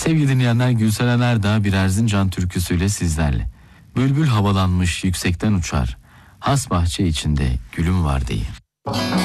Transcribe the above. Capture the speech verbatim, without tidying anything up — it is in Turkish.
Sevgili dinleyenler, Gülseren Erdağ bir Erzincan türküsüyle sizlerle. Bülbül havalanmış yüksekten uçar, has bahçe içinde gülüm var diye.